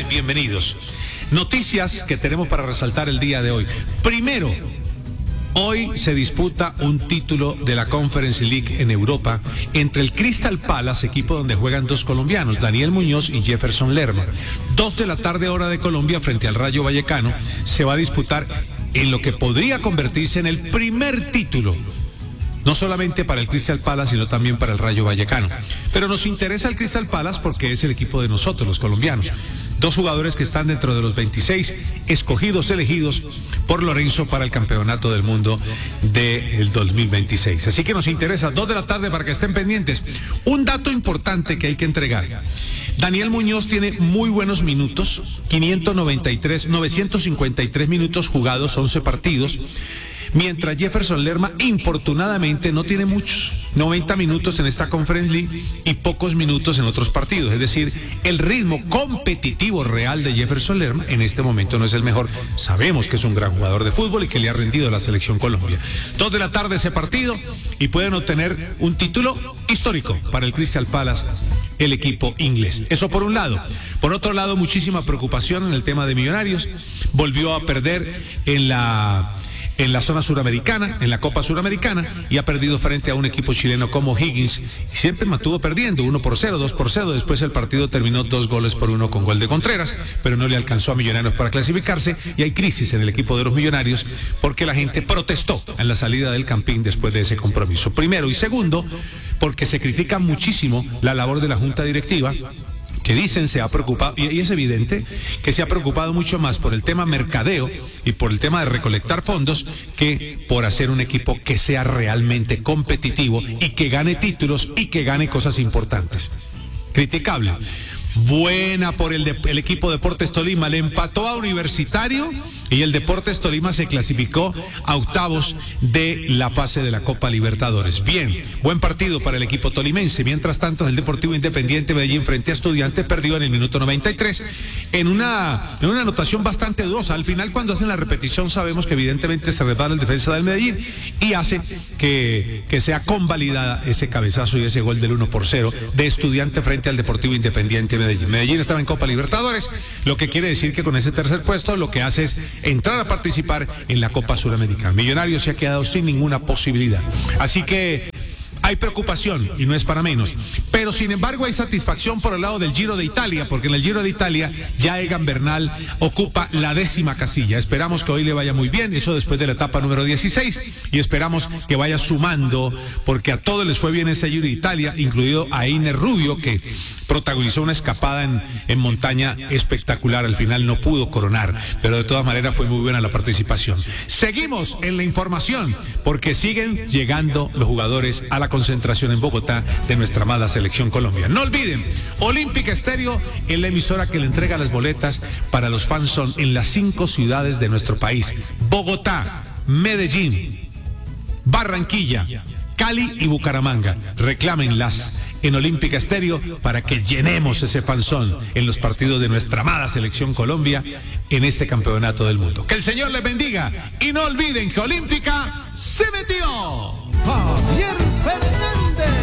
bienvenidos. Noticias que tenemos para resaltar el día de hoy. Primero, hoy se disputa un título de la Conference League en Europa entre el Crystal Palace, equipo donde juegan dos colombianos, Daniel Muñoz y Jefferson Lerma. 2 de la tarde hora de Colombia frente al Rayo Vallecano. Se va a disputar en lo que podría convertirse en el primer título, no solamente para el Crystal Palace, sino también para el Rayo Vallecano. Pero nos interesa el Crystal Palace porque es el equipo de nosotros, los colombianos. 2 jugadores que están dentro de los 26 elegidos por Lorenzo para el Campeonato del Mundo del 2026. Así que nos interesa, 2 de la tarde para que estén pendientes. Un dato importante que hay que entregar. Daniel Muñoz tiene muy buenos minutos, 953 minutos jugados, 11 partidos. Mientras Jefferson Lerma, infortunadamente, no tiene muchos, 90 minutos en esta Conference League y pocos minutos en otros partidos. Es decir, el ritmo competitivo real de Jefferson Lerma en este momento no es el mejor. Sabemos que es un gran jugador de fútbol y que le ha rendido a la selección Colombia. 2 de la tarde ese partido y pueden obtener un título histórico para el Crystal Palace, el equipo inglés. Eso por un lado. Por otro lado, muchísima preocupación en el tema de Millonarios. Volvió a perder en la zona suramericana, en la Copa Suramericana, y ha perdido frente a un equipo chileno como Higgins. Siempre mantuvo perdiendo 1-0, 2-0. Después el partido terminó 2-1 con gol de Contreras, pero no le alcanzó a Millonarios para clasificarse, y hay crisis en el equipo de los Millonarios porque la gente protestó en la salida del Campín después de ese compromiso. Primero, y segundo, porque se critica muchísimo la labor de la Junta Directiva, que dicen se ha preocupado, y es evidente que se ha preocupado mucho más por el tema mercadeo y por el tema de recolectar fondos que por hacer un equipo que sea realmente competitivo y que gane títulos y que gane cosas importantes. Criticable. Buena por el equipo Deportes Tolima, le empató a Universitario y el Deportes Tolima se clasificó a octavos de la fase de la Copa Libertadores. Bien, buen partido para el equipo tolimense. Mientras tanto, el Deportivo Independiente Medellín frente a Estudiantes perdió en el minuto 93 en una anotación bastante dudosa. Al final, cuando hacen la repetición, sabemos que evidentemente se resbala el defensa del Medellín y hace que sea convalidada ese cabezazo y ese gol del 1-0 de Estudiante frente al Deportivo Independiente Medellín. Medellín estaba en Copa Libertadores, lo que quiere decir que con ese tercer puesto lo que hace es entrar a participar en la Copa Suramericana. Millonarios se ha quedado sin ninguna posibilidad. Así que hay preocupación y no es para menos. Pero sin embargo hay satisfacción por el lado del Giro de Italia, porque en el Giro de Italia ya Egan Bernal ocupa la 10ª casilla. Esperamos que hoy le vaya muy bien, eso después de la etapa número 16, y esperamos que vaya sumando, porque a todos les fue bien ese Giro de Italia, incluido a Einer Rubio, que protagonizó una escapada en montaña espectacular. Al final no pudo coronar, pero de todas maneras fue muy buena la participación. Seguimos en la información, porque siguen llegando los jugadores a la concentración en Bogotá de nuestra amada selección Colombia. No olviden, Olímpica Estéreo es la emisora que le entrega las boletas para los fanzone en las 5 ciudades de nuestro país: Bogotá, Medellín, Barranquilla, Cali y Bucaramanga. Reclámenlas en Olímpica Estéreo para que llenemos ese fanzón en los partidos de nuestra amada selección Colombia en este campeonato del mundo. Que el Señor les bendiga y no olviden que Olímpica se metió. Javier Fernández.